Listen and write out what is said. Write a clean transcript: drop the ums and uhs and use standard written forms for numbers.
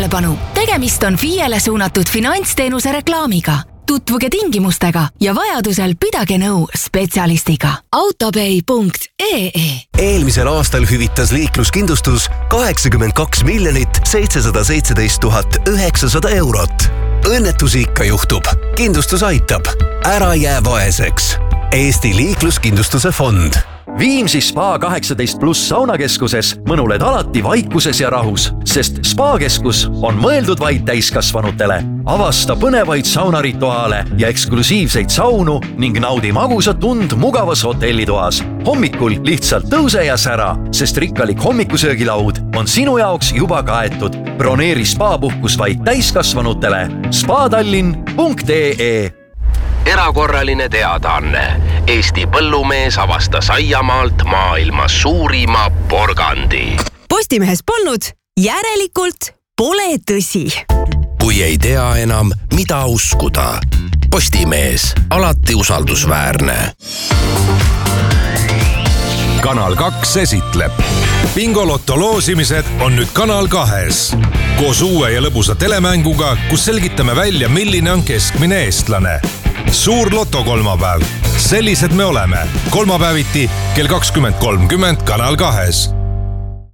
Tähelepanu! Tegemist on FIEle suunatud finantsteenuse reklaamiga. Tutvuge tingimustega ja vajadusel pidage nõu spetsialistiga. Autopay.ee. Eelmisel aastal hüvitas liikluskindlustus 82 717 900 eurot. Õnnetusi ikka juhtub. Kindlustus aitab. Ära jää vaeseks. Eesti liikluskindlustuse fond. Viimsi Spa 18+ saunakeskuses mõnuled alati vaikuses ja rahus, sest Spa-keskus on mõeldud vaid täiskasvanutele. Avasta põnevaid saunarituaale ja eksklusiivseid saunu ning naudi magusat tund mugavas hotellitoas. Hommikul lihtsalt tõuse ja sära, sest rikkalik hommikusöögilaud on sinu jaoks juba kaetud. Broneeri Spa-puhkus vaid täiskasvanutele. Spadallin.ee. Erakorraline teadaanne. Eesti põllumees avastas aiamaalt maailma suurima porgandi. Postimehes polnud, järelikult pole tõsi. Kui ei tea enam, mida uskuda. Postimees, alati usaldusväärne. Kanal 2 esitleb. Bingolotto loosimised on nüüd Kanal 2-s. Koos uue ja lõbusa telemänguga, kus selgitame välja, milline on keskmine eestlane. Suur loto kolmapäev. Sellised me oleme. Kolmapäeviti kell 20.30 Kanal 2-s.